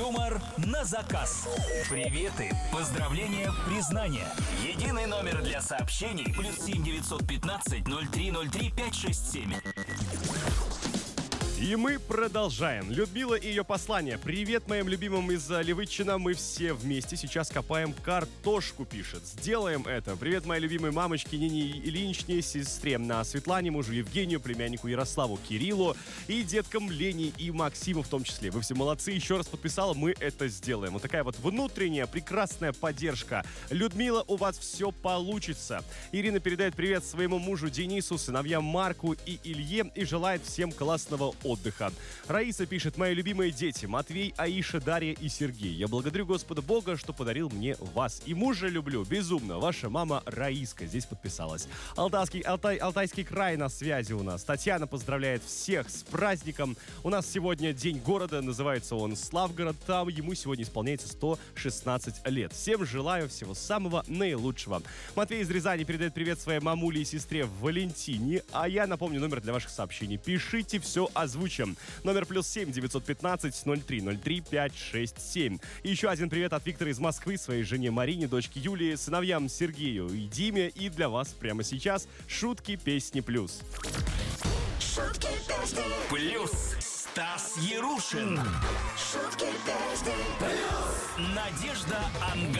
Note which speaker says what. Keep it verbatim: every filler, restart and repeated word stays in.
Speaker 1: Юмор на заказ. Приветы, поздравления, признания. Единый номер для сообщений. Плюс семь девятьсот пятнадцать ноль три ноль три пять шесть семь.
Speaker 2: И мы продолжаем. Людмила и ее послание. Привет моим любимым из Левытчина. Мы все вместе сейчас копаем картошку, пишет. Сделаем это. Привет моей любимой мамочке Нине Ильиничне, сестре на Светлане, мужу Евгению, племяннику Ярославу, Кириллу и деткам Лене и Максиму в том числе. Вы все молодцы. Еще раз подписала, мы это сделаем. Вот такая вот внутренняя прекрасная поддержка. Людмила, у вас все получится. Ирина передает привет своему мужу Денису, сыновьям Марку и Илье и желает всем классного отдыха. отдыха. Раиса пишет: мои любимые дети Матвей, Аиша, Дарья и Сергей. Я благодарю Господа Бога, что подарил мне вас. И мужа люблю безумно. Ваша мама Раиска здесь подписалась. Алтайский, Алтай, Алтайский край на связи у нас. Татьяна поздравляет всех с праздником. У нас сегодня день города, называется он Славгород. Там ему сегодня исполняется сто шестнадцать лет. Всем желаю всего самого наилучшего. Матвей из Рязани передает привет своей мамуле и сестре Валентине. А я напомню номер для ваших сообщений. Пишите, все озвучим. Номер плюс семь девятьсот пятнадцать ноль три ноль три пять шесть семь. И еще один привет от Виктора из Москвы, своей жене Марине, дочке Юлии, сыновьям Сергею и Диме. И для вас прямо сейчас шутки, песни, плюс.
Speaker 3: Шутки, песни.
Speaker 1: Плюс Стас Ярушин.
Speaker 3: Шутки, песни.
Speaker 1: Плюс Надежда Ангар.